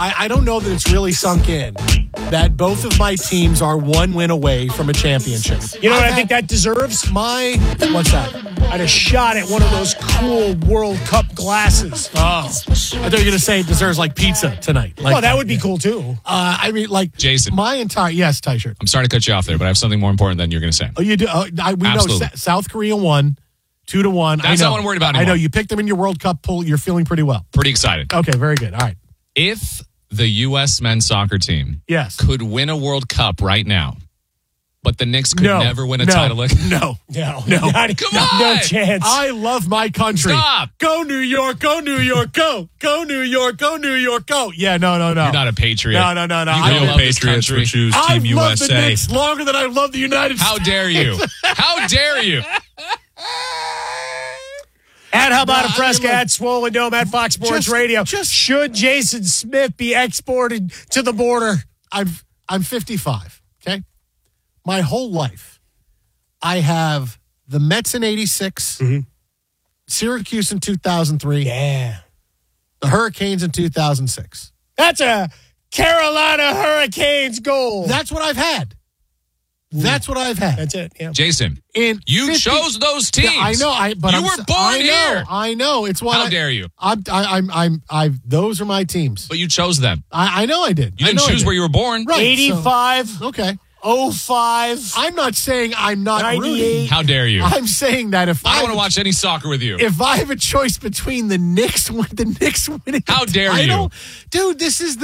I don't know that it's really sunk in that both of my teams are one win away from a championship. You know what I think that deserves? What's that? I had a shot at one of those cool World Cup glasses. Oh, I thought you were going to say it deserves like pizza tonight. Like, That would be cool too. I mean, like Jason. Yes, Ty-shirt. I'm sorry to cut you off there, but I have something more important than you're going to say. Oh, you do? We Absolutely. know South Korea won 2-1. That's not what I'm worried about I anymore. know you picked them in your World Cup poll. You're feeling pretty well. Pretty excited. Okay, very good. All right. If the U.S. men's soccer team could win a World Cup right now, but the Knicks could never win a title. No. Come on. No chance. I love my country. Stop. Go New York, go New York, go. Go New York, go New York, go. Yeah, no. You're not a patriot. No. You I don't Real love this patriots country. would choose I've Team loved the USA. Knicks longer than I love the United States. How dare you? How dare you? And how about a I Fresca mean, at Swollen Dome at Fox Sports Radio? Should Jason Smith be exported to the border? I'm 55, okay? My whole life, I have the Mets in 86, Syracuse in 2003, Yeah. the Hurricanes in 2006. That's a Carolina Hurricanes goal. That's what I've had. That's what I've had. That's it. Yeah. Jason, In you 50 chose those teams. Yeah, I know. But you I'm, were born here. I know. It's why. How dare you? Those are my teams. But you chose them. I know I did. You didn't choose where you were born. Right. 85, So, okay. 05. I'm not saying I'm not 98. rooting. How dare you? I'm saying that if I don't want to watch any soccer with you. If I have a choice between the Knicks winning, How the dare title, you? dude? This is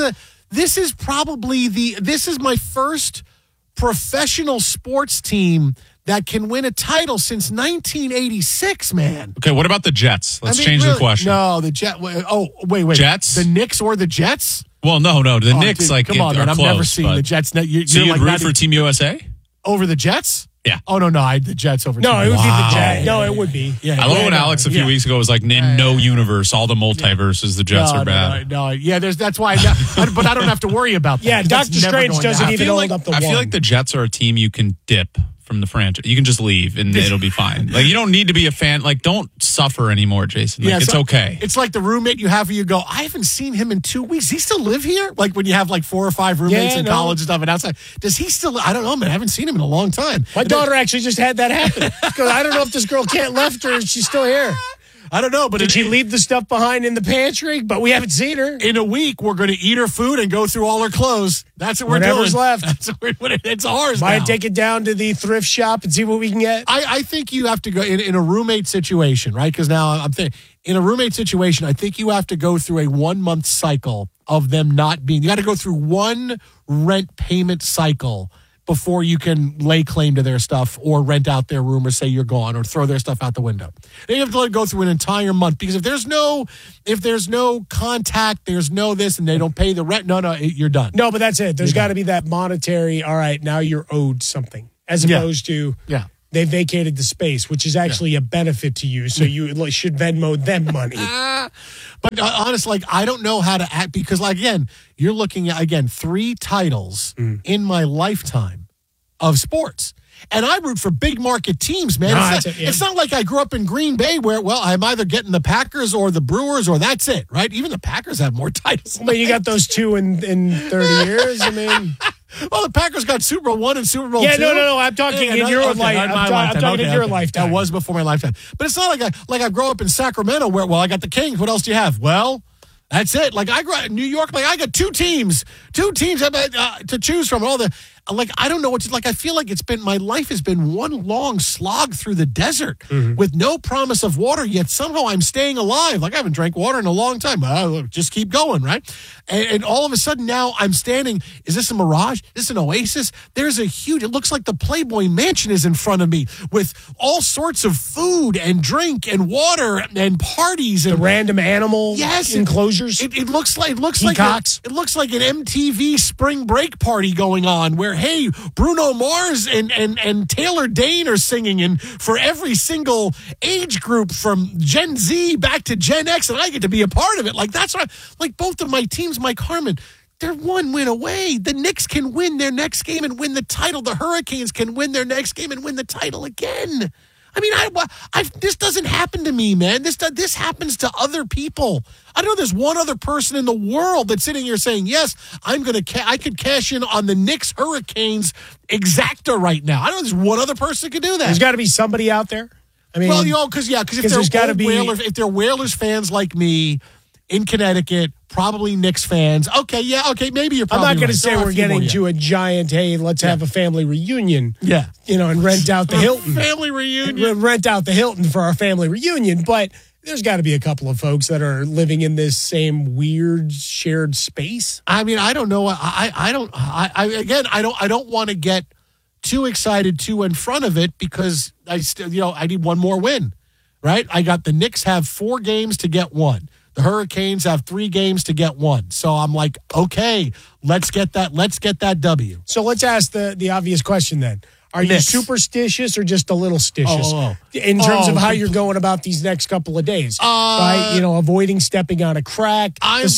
my first professional sports team that can win a title since 1986, man. Okay, what about the Jets? Let's I mean, change really, the question. No, the Jet. Oh, wait. Jets? The Knicks or the Jets? Well, no. The Oh, Knicks, dude, come on, are man. I've close. never seen but- the Jets. You're So you'd like root not for even- Team USA? over the Jets? Yeah. Oh no, the Jets over. No, it would be Wow. the Jets. No, it would be. Yeah, I love when Alex a few weeks ago was like, in no universe, all the multiverses, the Jets are bad. No. Yeah, that's why. But I don't have to worry about that. Yeah, That's Doctor never Strange going to doesn't happen. even hold up the I feel one. like the Jets are a team you can dip from the franchise. You can just leave and it'll be fine. Like, you don't need to be a fan. Like, don't suffer anymore, Jason. Like, it's okay. It's like the roommate you have where you go, I haven't seen him in 2 weeks. Does he still live here? Like when you have like 4 or 5 roommates in college and stuff and outside. Does he still? I don't know, man. I haven't seen him in a long time. My daughter actually just had that happen. Because I don't know if this girl can't left or if she's still here. I don't know, but Did she leave the stuff behind in the pantry? But we haven't seen her. in a week, we're going to eat her food and go through all her clothes. That's what we're Whatever's doing. left. That's it's ours Might now. take it down to the thrift shop and see what we can get. I think you have to go in a roommate situation, right? Because now I'm thinking in a roommate situation, I think you have to go through a 1 month cycle of them not being. You got to go through one rent payment cycle before you can lay claim to their stuff or rent out their room or say you're gone or throw their stuff out the window. Then you have to let it go through an entire month because if there's no contact, there's no this, and they don't pay the rent. No, you're done. No, but that's it. There's got to be that monetary, all right, now you're owed something. As opposed to they vacated the space, which is actually a benefit to you. So you should Venmo them money. But honestly, I don't know how to act because, again, you're looking at, 3 titles in my lifetime of sports. And I root for big market teams, man. It's not like I grew up in Green Bay where, I'm either getting the Packers or the Brewers or that's it, right? Even the Packers have more titles. But you got those 2 in 30 years. I mean... Well, the Packers got Super Bowl 1 and Super Bowl 2. Yeah, no. I'm talking in your lifetime. I'm talking in your lifetime. That was before my lifetime. But it's not like I grew up in Sacramento where, I got the Kings. What else do you have? Well, that's it. Like I grew up in New York. Like I got two teams to choose from. All the I don't know what to I feel like my life has been one long slog through the desert with no promise of water. Yet somehow I'm staying alive. Like I haven't drank water in a long time. Just keep going, right? And all of a sudden now I'm standing. Is this a mirage? Is this an oasis? There's a huge. It looks like the Playboy Mansion is in front of me with all sorts of food and drink and water and parties and the random animal enclosures. It looks like an MTV spring break party going on where Bruno Mars and Taylor Dane are singing, and for every single age group from Gen Z back to Gen X, and I get to be a part of it. That's what both of my teams, Mike Harmon, they're 1 win away. The Knicks can win their next game and win the title. The Hurricanes can win their next game and win the title again. I mean, this doesn't happen to me, man. This happens to other people. I know there's one other person in the world that's sitting here saying, yes, I could cash in on the Knicks Hurricanes exacta right now. I know there's one other person who could do that. There's got to be somebody out there. I mean, well, because if they're Whalers fans like me in Connecticut, probably Knicks fans. Okay, maybe you're probably I'm not going to say we're getting to a giant, hey, let's have a family reunion. Yeah. And rent out the Hilton. Family reunion. Rent out the Hilton for our family reunion. But there's got to be a couple of folks that are living in this same weird shared space. I mean, I don't know. I don't want to get too excited too in front of it because I need one more win, right? I got the Knicks have 4 games to get 1. The Hurricanes have 3 games to get 1. So I'm like, okay, let's get that W. So let's ask the obvious question then. Are you superstitious or just a little stitious in terms of how you're going about these next couple of days? Right? Avoiding stepping on a crack, the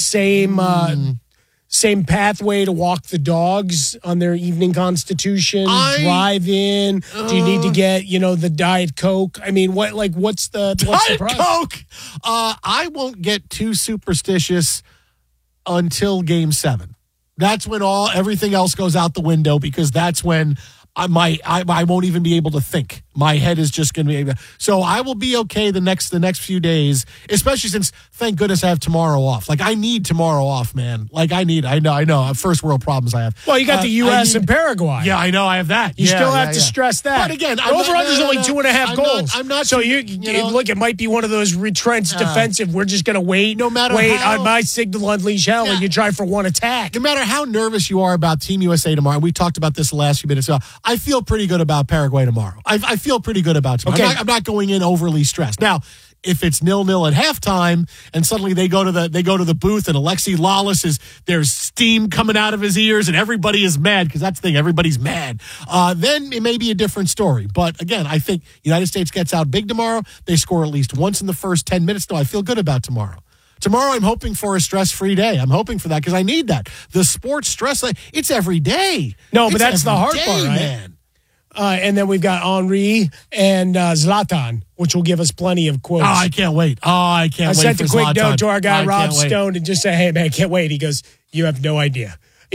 same pathway to walk the dogs on their evening constitution, drive in. Do you need to get, the Diet Coke? I mean, what's the Diet Coke? I won't get too superstitious until Game 7. That's when everything else goes out the window because that's when I won't even be able to think. My head is just going to be able to. So I will be okay the next few days, especially since, thank goodness, I have tomorrow off. Like, I need tomorrow off, man. Like, I know. First world problems I have. Well, you got the U.S. and Paraguay. Yeah, I know. I have that. You still have to stress that. But again, over-under's only 2.5 goals. I'm not. So look, it might be one of those retrenched defensive. We're just going to wait. On my signal, unleash hell, and you try for one attack. No matter how nervous you are about Team USA tomorrow, we talked about this the last few minutes. I feel pretty good about Paraguay tomorrow. I feel pretty good about tomorrow. Okay. I'm not going in overly stressed. Now, if it's 0-0 at halftime and suddenly they go to the booth and Alexi Lawless there's steam coming out of his ears and everybody is mad because that's the thing, everybody's mad. Then it may be a different story. But again, I think United States gets out big tomorrow. They score at least once in the first 10 minutes. No, I feel good about tomorrow. Tomorrow, I'm hoping for a stress-free day. I'm hoping for that because I need that. The sports stress, it's every day. No, but that's the hard part, right? Man. And then we've got Henry and Zlatan, which will give us plenty of quotes. Oh, I can't wait. I sent a quick note to our guy, Rob Stone, and just say, hey, man, I can't wait. He goes, you have no idea.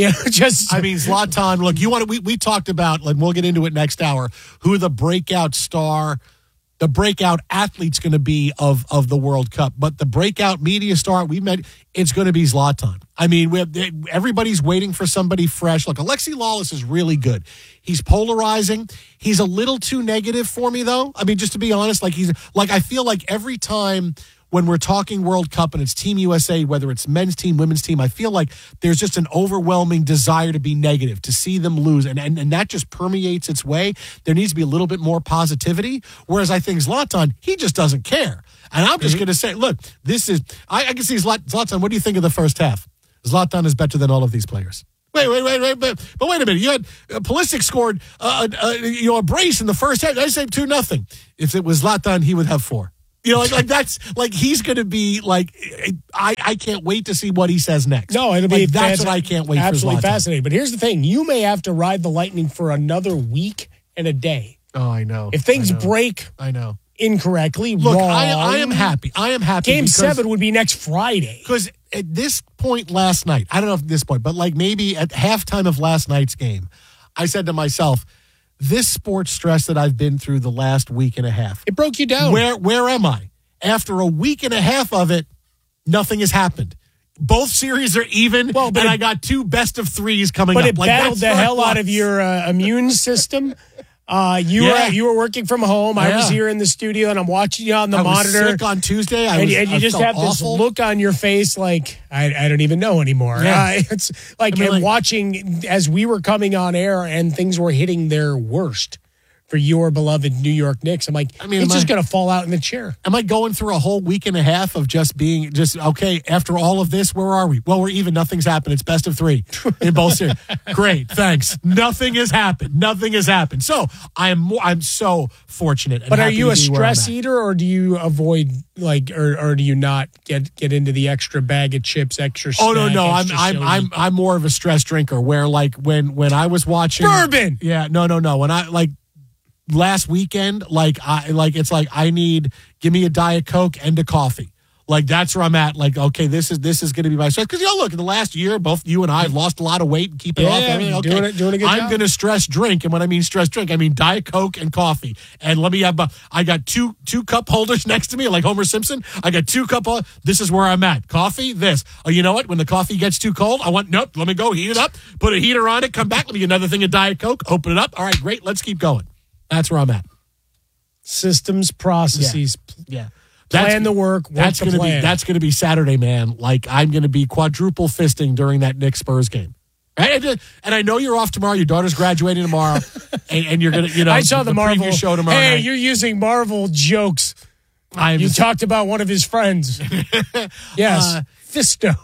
Zlatan, look, we talked about, and we'll get into it next hour, who the breakout star, the breakout athlete's going to be of the World Cup. But the breakout media star it's going to be Zlatan. I mean, everybody's waiting for somebody fresh. Look, Alexi Lawless is really good. He's polarizing. He's a little too negative for me, though. I mean, just to be honest, I feel like every time when we're talking World Cup and it's Team USA, whether it's men's team, women's team, I feel like there's just an overwhelming desire to be negative, to see them lose. And that just permeates its way. There needs to be a little bit more positivity. Whereas I think Zlatan, he just doesn't care. And I'm just going to say, look, I can see Zlatan. What do you think of the first half? Zlatan is better than all of these players. Wait, but wait a minute. You had Pulisic scored a brace in the first half. I say 2-0. If it was Zlatan, he would have 4. That's he's going to be I can't wait to see what he says next. No, it'll be that's what I can't wait for. Absolutely fascinating. But here's the thing: you may have to ride the Lightning for another week and a day. Oh, I know. If things break, I know incorrectly. Look, wrong, I am happy. Game 7 would be next Friday. Because at this point last night, I don't know if at this point, but maybe at halftime of last night's game, I said to myself, this sports stress that I've been through the last week and a half. It broke you down. Where am I? After a week and a half of it, nothing has happened. Both series are even, and I got 2 best of 3s coming up. But it battled the hell out of your immune system. You were working from home. I was here in the studio, and I'm watching you on the monitor. I was sick on Tuesday. And you just have this look on your face like, I don't even know anymore. Yeah. It's watching as we were coming on air and things were hitting their worst for your beloved New York Knicks. I'm like, he's just going to fall out in the chair. Am I going through a whole week and a half of just being okay, after all of this, where are we? Well, we're even. Nothing's happened. It's best of 3 in both series. Great. Thanks. Nothing has happened. So I'm so fortunate. But are you a stress eater, or do you avoid or do you not get into the extra bag of chips, extra snack? Oh, no. I'm more of a stress drinker where when I was watching bourbon. Yeah. No. When I last weekend, give me a Diet Coke and a coffee. Like, that's where I'm at. Like, okay, this is going to be my stress. Because, look, in the last year, both you and I have lost a lot of weight and keep it off. Everything. Okay. Doing a good job. I'm going to stress drink. And when I mean stress drink, I mean Diet Coke and coffee. And let me have, I got two cup holders next to me, like Homer Simpson. I got 2 cup holders. This is where I'm at. Coffee, this. Oh, you know what? When the coffee gets too cold, let me go heat it up, put a heater on it, come back, let me get another thing of Diet Coke, open it up. All right, great. Let's keep going. That's where I'm at. Systems, processes. Yeah. Plan the work. That's going to be Saturday, man. Like, I'm going to be quadruple fisting during that Knicks Spurs game. Right? And I know you're off tomorrow. Your daughter's graduating tomorrow, and you're going to, I saw the Marvel show tomorrow. Hey, night. You're using Marvel jokes. You talked about one of his friends. Yes, Fisto.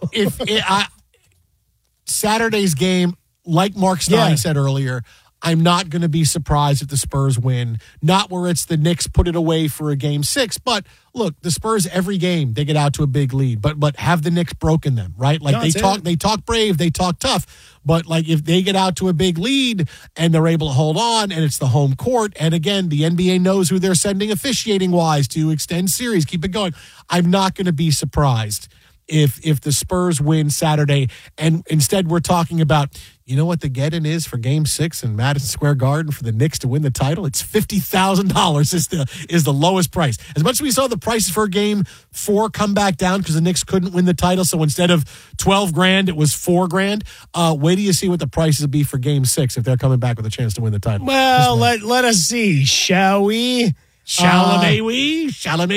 Saturday's game, like Mark Stein said earlier, I'm not going to be surprised if the Spurs win. Not where it's the Knicks put it away for a game 6, but look, the Spurs every game they get out to a big lead, but have the Knicks broken them, right? Like they talk brave, they talk tough, but like if they get out to a big lead and they're able to hold on, and it's the home court, and again the NBA knows who they're sending officiating wise to extend series, keep it going. I'm not going to be surprised if the Spurs win Saturday, and instead we're talking about, you know what the get-in is for Game 6 in Madison Square Garden for the Knicks to win the title? It's $50,000 is the lowest price. As much as we saw the prices for Game 4 come back down because the Knicks couldn't win the title, so instead of $12,000, it was $4,000. Wait till you see what the prices will be for Game 6 if they're coming back with a chance to win the title. Well, let us see, shall we? Chalamet.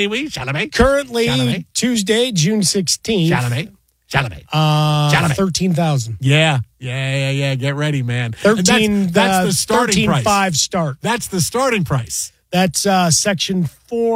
Currently, Tuesday, June 16th. Chalamet. 13,000. Yeah. Get ready, man. 13. That's the starting price. 13.5 start. That's the starting price. That's section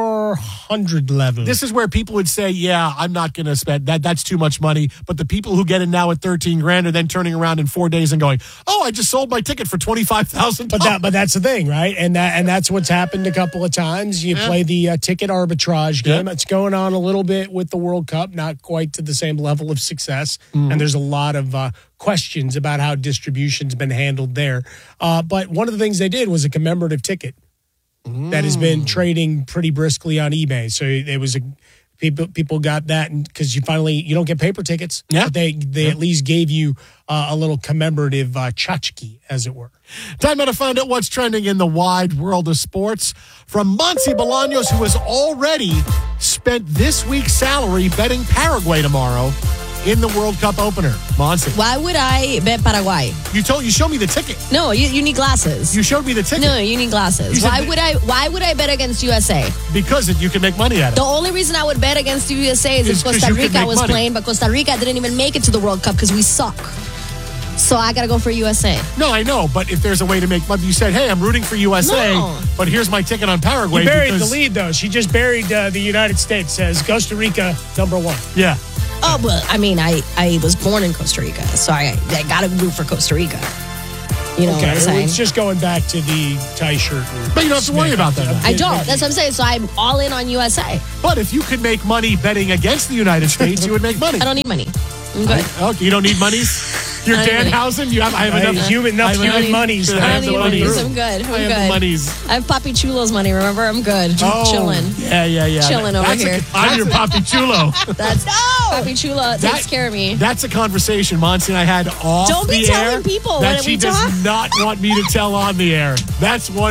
400 level. This is where people would say, yeah, I'm not going to spend that. That's too much money. But the people who get in now at $13,000 are then turning around in 4 days and going, oh, I just sold my ticket for $25,000. But that's the thing, right? And that's what's happened a couple of times. You play the ticket arbitrage game. It's going on a little bit with the World Cup, not quite to the same level of success. Mm-hmm. And there's a lot of questions about how distribution's been handled there. But one of the things they did was a commemorative ticket that has been trading pretty briskly on eBay. So it was people got that, and because you don't get paper tickets. Yeah, but they at least gave you a little commemorative tchotchke, as it were. Time now to find out what's trending in the wide world of sports from Monty Bolaños, who has already spent this week's salary betting Paraguay tomorrow in the World Cup opener. Monty. Why would I bet Paraguay? You showed me the ticket. No, you need glasses. You showed me the ticket. No, you need glasses. Why would I bet against USA? Because you can make money at it. The only reason I would bet against USA is if Costa Rica was playing, but Costa Rica didn't even make it to the World Cup because we suck. So I got to go for USA. No, I know, but if there's a way to make money, you said, hey, I'm rooting for USA, but here's my ticket on Paraguay. You buried the lead, though. She just buried the United States, says Costa Rica, #1. Yeah. Oh, well, I mean, I was born in Costa Rica, so I got to root for Costa Rica. You know what I'm saying? It's just going back to the tie shirt. But you don't have to worry about that. I don't. That's what I'm saying. So I'm all in on USA. But if you could make money betting against the United States, you would make money. I don't need money. I'm good. Okay, you don't need monies? You're Danhausen? I have enough human monies. I don't need monies. I'm good. I have the monies. I have Papi Chulo's money, remember? I'm good. Chilling. Yeah. Chilling over here. I'm your Papi Chulo. Papi Chulo takes care of me. That's a conversation Monty and I had off Don't be the air telling people that when she we does talk. not want me to tell on the air. That's 100%.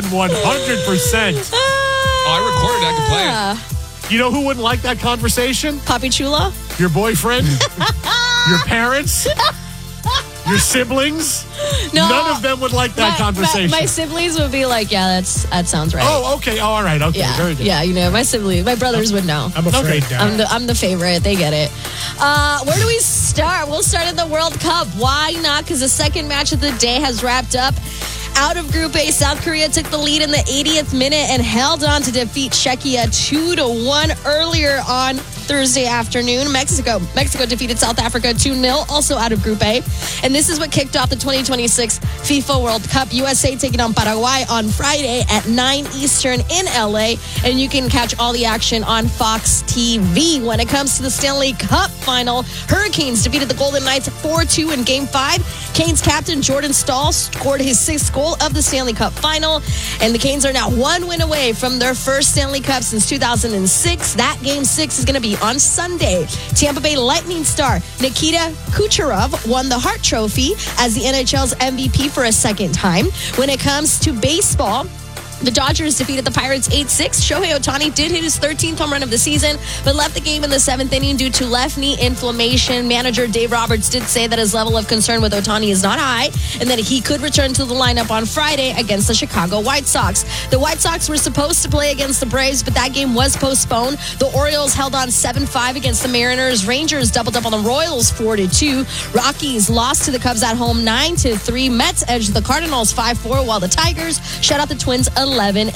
I recorded. I can play it. You know who wouldn't like that conversation? Papi Chulo? Your boyfriend? Your parents? Your siblings? No. None of them would like that conversation. My siblings would be like, yeah, that sounds right. Oh, okay. Oh, all right. Okay. Yeah. Very good. Yeah, my brothers would know. I'm afraid, I'm the favorite. They get it. Where do we start? We'll start at the World Cup. Why not? Because the second match of the day has wrapped up. Out of Group A, South Korea took the lead in the 80th minute and held on to defeat Czechia 2-1 earlier on. Thursday afternoon. Mexico defeated South Africa 2-0, also out of Group A. And this is what kicked off the 2026 FIFA World Cup. USA taking on Paraguay on Friday at 9 Eastern in LA. And you can catch all the action on Fox TV. When it comes to the Stanley Cup final, Hurricanes defeated the Golden Knights 4-2 in Game 5. Canes captain Jordan Staal scored his 6th goal of the Stanley Cup final. And the Canes are now 1 win away from their first Stanley Cup since 2006. That Game 6 is going to be on Sunday. Tampa Bay Lightning star Nikita Kucherov won the Hart Trophy as the NHL's MVP for a second time. When it comes to baseball, the Dodgers defeated the Pirates 8-6. Shohei Ohtani did hit his 13th home run of the season, but left the game in the 7th inning due to left knee inflammation. Manager Dave Roberts did say that his level of concern with Ohtani is not high and that he could return to the lineup on Friday against the Chicago White Sox. The White Sox were supposed to play against the Braves, but that game was postponed. The Orioles held on 7-5 against the Mariners. Rangers doubled up on the Royals 4-2. Rockies lost to the Cubs at home 9-3. Mets edged the Cardinals 5-4, while the Tigers shut out the Twins 11-0.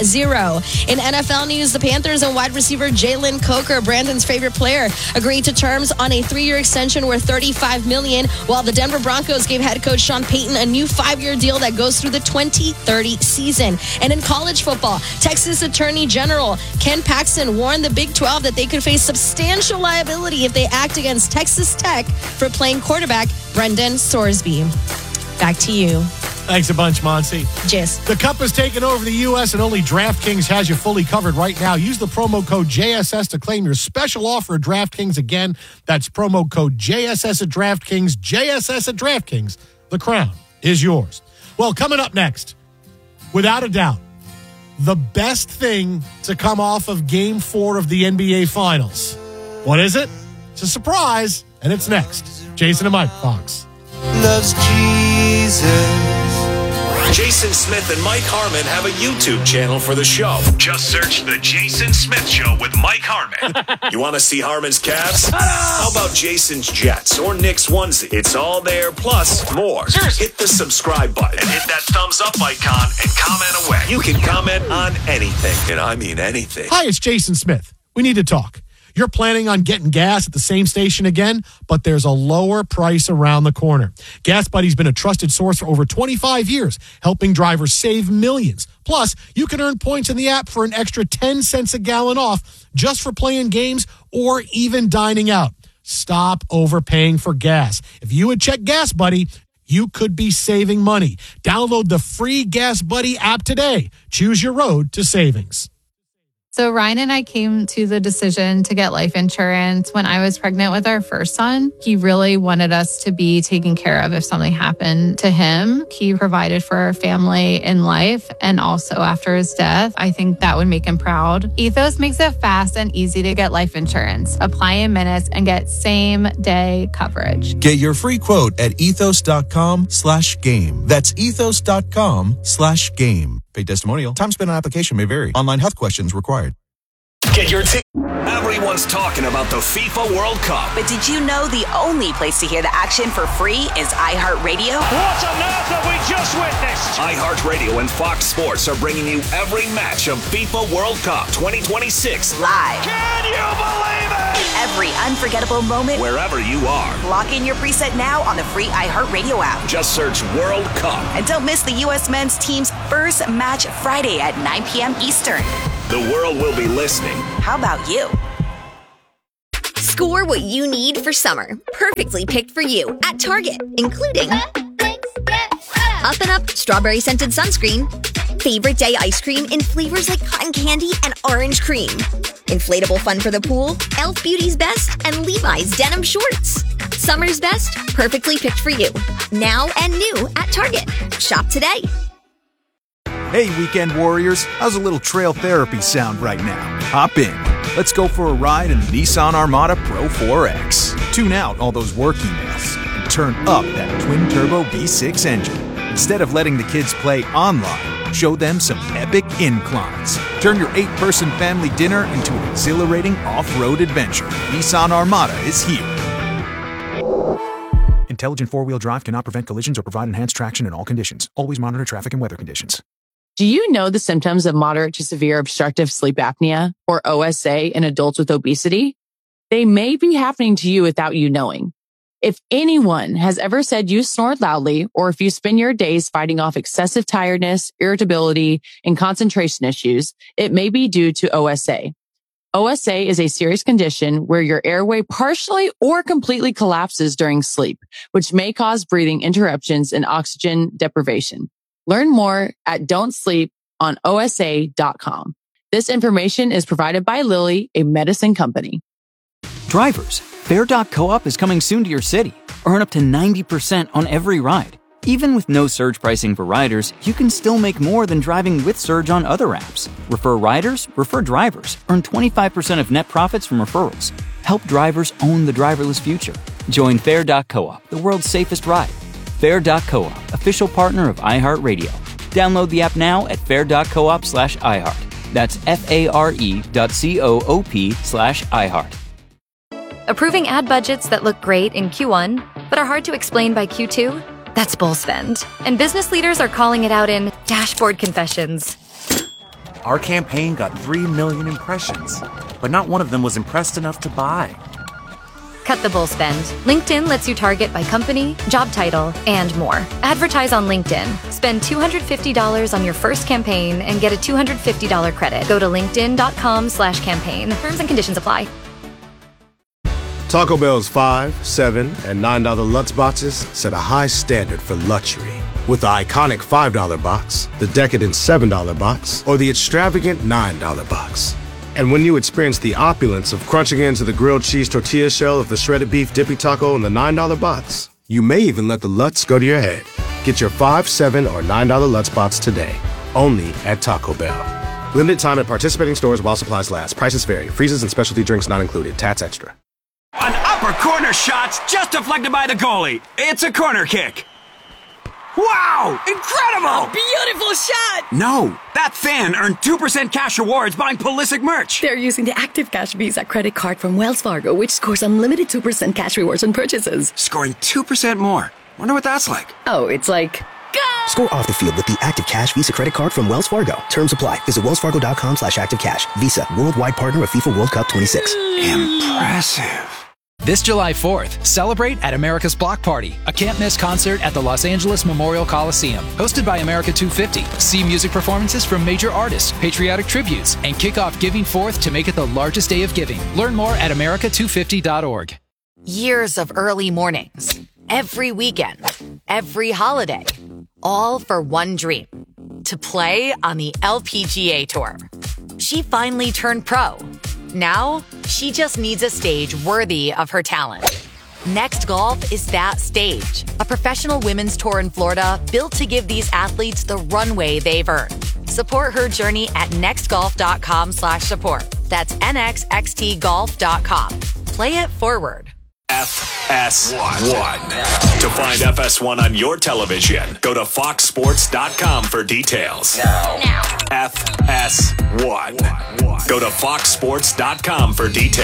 In NFL news, the Panthers and wide receiver Jalen Coker, Brandon's favorite player, agreed to terms on a 3-year extension worth $35 million, while the Denver Broncos gave head coach Sean Payton a new 5-year deal that goes through the 2030 season. And in college football, Texas Attorney General Ken Paxton warned the Big 12 that they could face substantial liability if they act against Texas Tech for playing quarterback Brendan Sorsby. Back to you. Thanks a bunch, Monsi. Yes. The Cup has taken over the U.S. and only DraftKings has you fully covered right now. Use the promo code JSS to claim your special offer at DraftKings. Again, that's promo code JSS at DraftKings. JSS at DraftKings. The crown is yours. Well, coming up next, without a doubt, the best thing to come off of Game 4 of the NBA Finals. What is it? It's a surprise, and it's next. Jason and Mike, Fox. Loves Jesus. Jason Smith and Mike Harmon have a YouTube channel for the show. Just search The Jason Smith Show with Mike Harmon. You want to see Harmon's Cavs? How about Jason's Jets or Nick's onesie? It's all there, plus more. Hit the subscribe button and hit that thumbs up icon and comment away. You can comment on anything, and I mean anything. Hi, it's Jason Smith. We need to talk. You're planning on getting gas at the same station again, but there's a lower price around the corner. Gas Buddy's been a trusted source for over 25 years, helping drivers save millions. Plus, you can earn points in the app for an extra 10 cents a gallon off just for playing games or even dining out. Stop overpaying for gas. If you would check Gas Buddy, you could be saving money. Download the free Gas Buddy app today. Choose your road to savings. So Ryan and I came to the decision to get life insurance when I was pregnant with our first son. He really wanted us to be taken care of if something happened to him. He provided for our family in life and also after his death. I think that would make him proud. Ethos makes it fast and easy to get life insurance. Apply in minutes and get same-day coverage. Get your free quote at ethos.com/game. That's ethos.com/game. Paid testimonial. Time spent on application may vary. Online health questions required. Get your Everyone's talking about the FIFA World Cup. But did you know the only place to hear the action for free is iHeartRadio? What on earth have we just witnessed? iHeartRadio and Fox Sports are bringing you every match of FIFA World Cup 2026 live. Can you believe it? Every unforgettable moment, wherever you are. Lock in your preset now on the free iHeartRadio app. Just search World Cup. And don't miss the U.S. men's team's first match Friday at 9 p.m. Eastern. The world will be listening. How about you? Score what you need for summer. Perfectly picked for you at Target, including Up and Up strawberry scented sunscreen, favorite day ice cream in flavors like cotton candy and orange cream, inflatable fun for the pool, Elf Beauty's Best, and Levi's denim shorts. Summer's best, perfectly picked for you. Now and new at Target. Shop today. Hey, weekend warriors, how's a little trail therapy sound right now? Hop in. Let's go for a ride in the Nissan Armada Pro 4X. Tune out all those work emails and turn up that twin-turbo V6 engine. Instead of letting the kids play online, show them some epic inclines. Turn your 8-person family dinner into an exhilarating off-road adventure. Nissan Armada is here. Intelligent four-wheel drive cannot prevent collisions or provide enhanced traction in all conditions. Always monitor traffic and weather conditions. Do you know the symptoms of moderate to severe obstructive sleep apnea, or OSA, in adults with obesity? They may be happening to you without you knowing. If anyone has ever said you snored loudly, or if you spend your days fighting off excessive tiredness, irritability, and concentration issues, it may be due to OSA. OSA is a serious condition where your airway partially or completely collapses during sleep, which may cause breathing interruptions and oxygen deprivation. Learn more at don'tsleeponosa.com. This information is provided by Lilly, a medicine company. Drivers, Fair.coop is coming soon to your city. Earn up to 90% on every ride. Even with no surge pricing for riders, you can still make more than driving with Surge on other apps. Refer riders, refer drivers. Earn 25% of net profits from referrals. Help drivers own the driverless future. Join Fair.coop, the world's safest ride. Fair.coop, official partner of iHeartRadio. Download the app now at fair.coop/iHeart. That's FARE.coop/iHeart. Approving ad budgets that look great in Q1, but are hard to explain by Q2? That's bull spend. And business leaders are calling it out in dashboard confessions. Our campaign got 3 million impressions, but not one of them was impressed enough to buy. Cut the bull spend. LinkedIn lets you target by company, job title, and more. Advertise on LinkedIn. Spend $250 on your first campaign and get a $250 credit. Go to linkedin.com/campaign. Terms and conditions apply. Taco Bell's $5, $7, and $9 Lutz boxes set a high standard for luxury. With the iconic $5 box, the decadent $7 box, or the extravagant $9 box. And when you experience the opulence of crunching into the grilled cheese tortilla shell of the shredded beef dippy taco in the $9 box, you may even let the Lutz go to your head. Get your $5, $7, or $9 Lutz box today, only at Taco Bell. Limited time at participating stores while supplies last. Prices vary. Freezes and specialty drinks not included. Tats extra. An upper corner shot's just deflected by the goalie. It's a corner kick. Wow! Incredible! A beautiful shot! No, that fan earned 2% cash rewards buying Pulisic merch. They're using the Active Cash Visa credit card from Wells Fargo, which scores unlimited 2% cash rewards on purchases. Scoring 2% more. Wonder what that's like. Oh, it's like... Score off the field with the Active Cash Visa credit card from Wells Fargo. Terms apply. Visit wellsfargo.com/activecash. Visa, worldwide partner of FIFA World Cup 26. Impressive. This July 4th, celebrate at America's Block Party, a can't-miss concert at the Los Angeles Memorial Coliseum. Hosted by America 250. See music performances from major artists, patriotic tributes, and kick off Giving Forth to make it the largest day of giving. Learn more at america250.org. Years of early mornings, every weekend, every holiday, all for one dream, to play on the LPGA Tour. She finally turned pro. Now, she just needs a stage worthy of her talent. Next Golf is that stage. A professional women's tour in Florida built to give these athletes the runway they've earned. Support her journey at nextgolf.com/support. That's nxxtgolf.com. Play it forward. FS1. To find FS1 on your television, go to foxsports.com for details. Now. FS1. Go to foxsports.com for details.